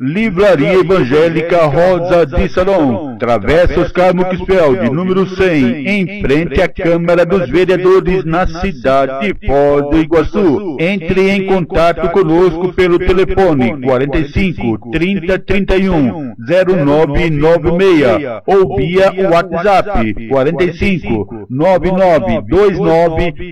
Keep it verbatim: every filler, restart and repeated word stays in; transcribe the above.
Livraria Evangélica Rosa de Saron, Travessa Oscar Muxfeld, número cem, em frente à Câmara dos Vereadores, na cidade de Foz do Iguaçu. Entre em contato conosco pelo telefone quarenta e cinco, trinta, trinta e um, zero nove nove seis ou via WhatsApp quarenta e cinco, nove nove dois nove